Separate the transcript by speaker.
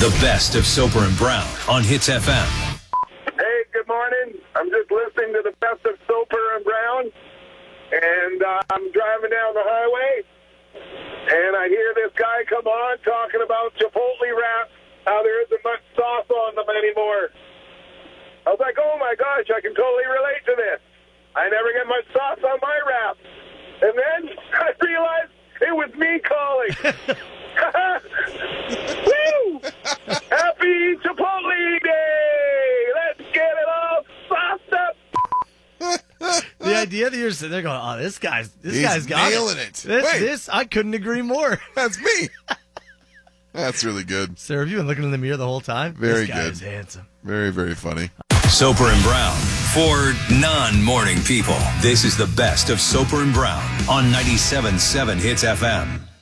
Speaker 1: The best of Soper and Brown on Hits FM.
Speaker 2: Hey, good morning. I'm just listening to the best of Soper and Brown, and I'm driving down the highway, and I hear this guy come on talking about Chipotle wraps, how there isn't much sauce on them anymore. I was like, oh my gosh, I can totally relate to this. I never get much sauce on my wraps. And then I realized it was me calling. Woo! Happy Chipotle Day! Let's get it all sauced up.
Speaker 3: The idea that you're sitting there going, oh, this guy's got
Speaker 4: nailing it.
Speaker 3: This, I couldn't agree more.
Speaker 4: That's me. That's really good.
Speaker 3: Sir, have you been looking in the mirror the whole time?
Speaker 4: Very
Speaker 3: this guy
Speaker 4: good.
Speaker 3: is handsome.
Speaker 4: Very, very funny.
Speaker 1: Soper and Brown. For non-morning people, this is the best of Soper and Brown on 97.7 Hits FM.